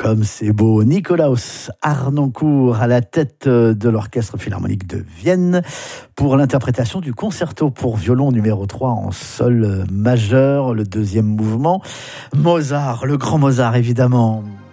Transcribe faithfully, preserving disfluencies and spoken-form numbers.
Comme c'est beau. Nikolaus Harnoncourt à la tête de l'Orchestre Philharmonique de Vienne pour l'interprétation du concerto pour violon numéro trois en sol majeur, le deuxième mouvement. Mozart, le grand Mozart évidemment.